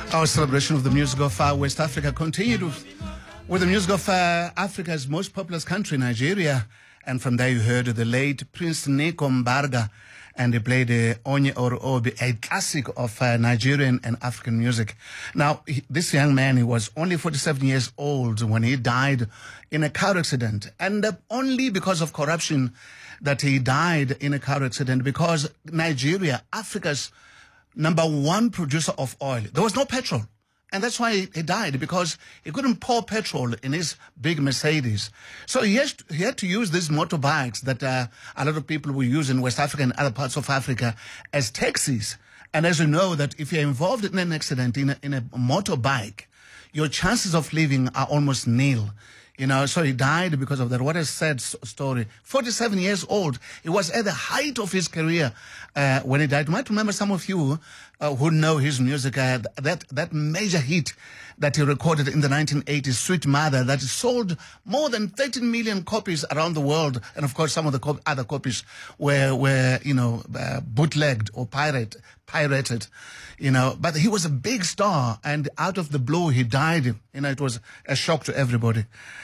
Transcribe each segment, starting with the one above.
Our celebration of the music of West Africa continued with the music of Africa's most populous country, Nigeria. And from there you heard the late Prince Nico Mbarga, and he played Onye or Obi, a classic of Nigerian and African music. Now, this young man, he was only 47 years old when he died in a car accident. And only because of corruption that he died in a car accident, because Nigeria, Africa's #1 producer of oil, there was no petrol. And that's why he died, because he couldn't pour petrol in his big Mercedes. So he had to use these motorbikes that a lot of people will use in West Africa and other parts of Africa as taxis. And as you know, that if you're involved in an accident in a motorbike, your chances of living are almost nil. You know, so he died because of that. What a sad story. 47 years old. He was at the height of his career when he died. You might remember, some of you who know his music, that major hit that he recorded in the 1980s, Sweet Mother, that sold more than 13 million copies around the world. And of course, some of the other copies were bootlegged or pirated, you know. But he was a big star, and out of the blue, he died. You know, it was a shock to everybody.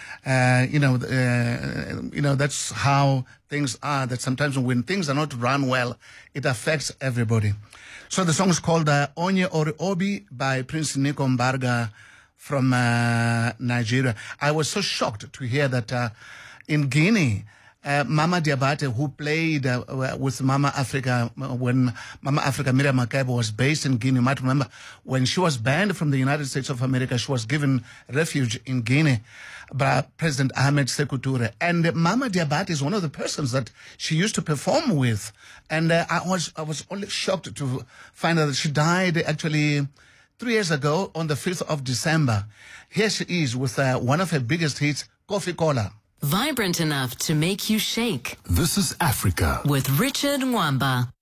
That's how things are, that sometimes when things are not run well, it affects everybody. So the song is called Onye or Obi by Prince Nico Mbarga from Nigeria. I was so shocked to hear that in Guinea, Mama Diabate, who played with Mama Africa when Mama Africa Miriam Makeba was based in Guinea. You might remember when she was banned from the United States of America, she was given refuge in Guinea by President Ahmed Sékou Touré. And Mama Diabate is one of the persons that she used to perform with. And I was only shocked to find out that she died actually 3 years ago on the 5th of December. Here she is with one of her biggest hits, Coffee Cola. Vibrant enough to make you shake. This is Africa With Richard Mwamba.